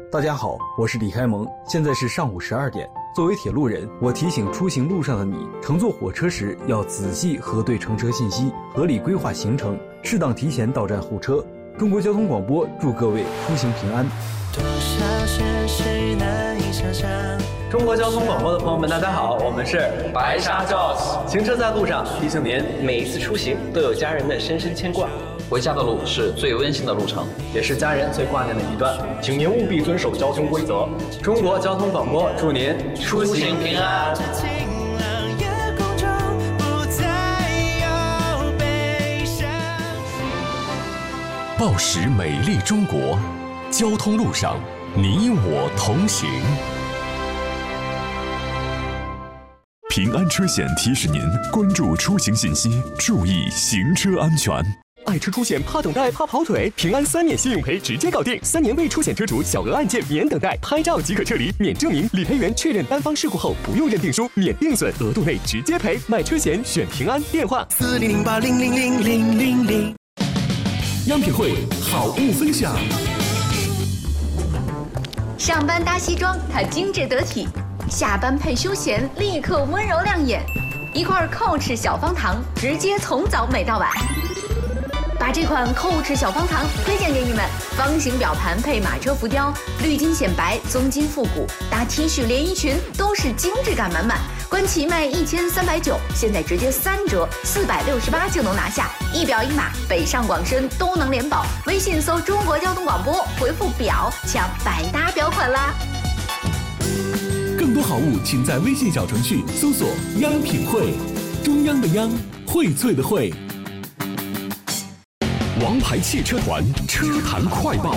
大家好，我是李开蒙，现在是上午12点。作为铁路人，我提醒出行路上的你，乘坐火车时要仔细核对乘车信息，合理规划行程，适当提前到站候车。中国交通广播祝各位出行平安。 中国交通广播的朋友们，大家好，我们是白沙 Joss， 行车在路上，提醒您每一次出行都有家人的深深牵挂。 回家的路是最温馨的路程， 也是家人最挂念的一段， 请您务必遵守交通规则。 中国交通广播祝您出行平安。 报时美丽中国，交通路上你我同行。 平安车险提示您关注出行信息，注意行车安全。 爱吃出险怕等待怕跑腿，平安3年信用赔直接搞定，3年未出险车主小额案件免等待，拍照即可撤离，免证明，理赔员确认单方事故后不用认定书，免定损，额度内直接赔。买车险选平安，电话4008000000。 央品汇好物分享。 上班搭西装，它精致得体；下班配休闲，立刻温柔亮眼。一块Coach小方糖，直接从早美到晚。把这款Coach小方糖推荐给你们，方形表盘配马车浮雕，绿金显白，棕金复古，搭 T 恤连衣裙都是精致感满满。官旗卖1390，现在直接3折，468就能拿下。一表一码，北上广深都能联保。微信搜中国交通广播，回复表抢百搭表款啦。 更多好物，请在微信小程序搜索央品汇，中央的央，荟萃的荟。王牌汽车团车坛快报。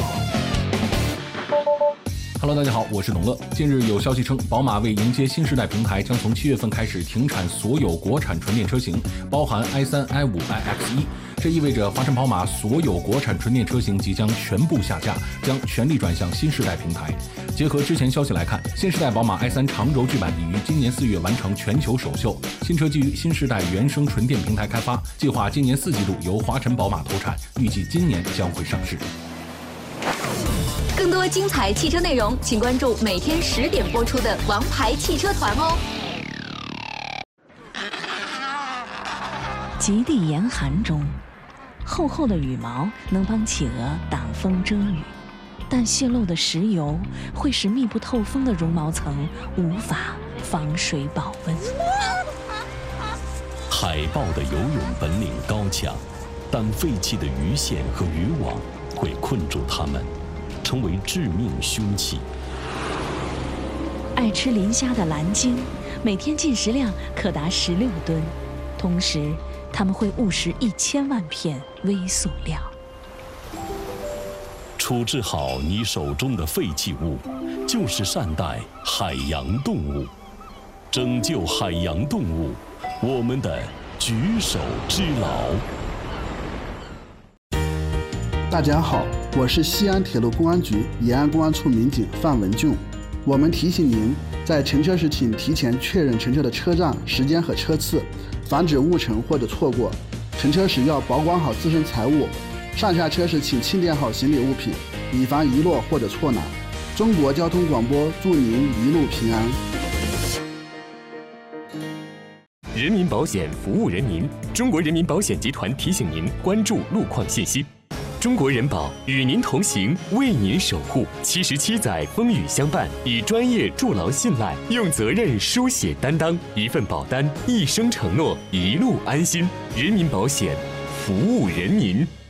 Hello， 大家好，我是董乐。近日有消息称，宝马为迎接新时代平台，将从7月份开始停产所有国产纯电车型，包含 i3、i5、iX1。这意味着华晨宝马所有国产纯电车型即将全部下架，将全力转向新时代平台。结合之前消息来看，新时代宝马 i3 长轴距版已于今年4月完成全球首秀。新车基于新时代原生纯电平台开发，计划今年4季度由华晨宝马投产，预计今年将会上市。 更多精彩汽车内容，请关注每天10点播出的《王牌汽车团》哦。 极地严寒中，厚厚的羽毛能帮企鹅挡风遮雨，但泄漏的石油会使密不透风的绒毛层无法防水保温。 海豹的游泳本领高强，但废弃的鱼线和渔网会困住它们，成为致命凶器。 爱吃磷虾的蓝鲸，每天进食量可达16吨，同时它们会误食1000万片微塑料。 处置好你手中的废弃物，就是善待海洋动物，拯救海洋动物，我们的举手之劳。 大家好，我是西安铁路公安局延安公安处民警范文俊。我们提醒您，在乘车时请提前确认乘车的车站、时间和车次，防止误乘或者错过。乘车时要保管好自身财物，上下车时请清点好行李物品，以防遗落或者错拿。中国交通广播祝您一路平安。 人民保险服务人民，中国人民保险集团提醒您关注路况信息。中国人保与您同行，为您守护，77载风雨相伴，以专业筑牢信赖，用责任书写担当，一份保单，一生承诺，一路安心。人民保险，服务人民。